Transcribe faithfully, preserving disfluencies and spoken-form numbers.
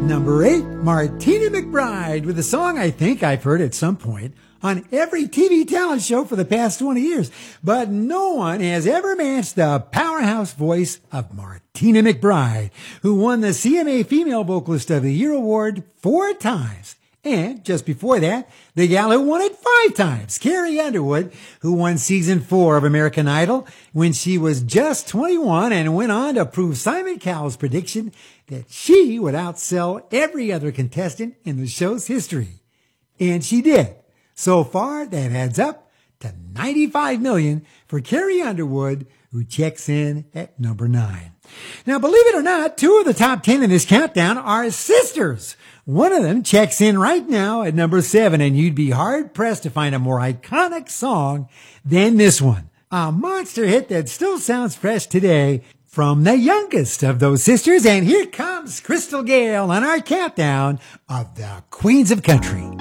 number eight, Martina McBride with a song I think I've heard at some point on every T V talent show for the past twenty years. But no one has ever matched the powerhouse voice of Martina McBride, who won the C M A Female Vocalist of the Year award four times. And just before that, the gal who won it five times, Carrie Underwood, who won season four of American Idol when she was just twenty-one and went on to prove Simon Cowell's prediction that she would outsell every other contestant in the show's history. And she did. So far, that adds up to ninety-five million dollars for Carrie Underwood, who checks in at number nine. Now, believe it or not, two of the top ten in this countdown are sisters. One of them checks in right now at number seven, and you'd be hard-pressed to find a more iconic song than this one. A monster hit that still sounds fresh today from the youngest of those sisters. And here comes Crystal Gayle on our countdown of the Queens of Country.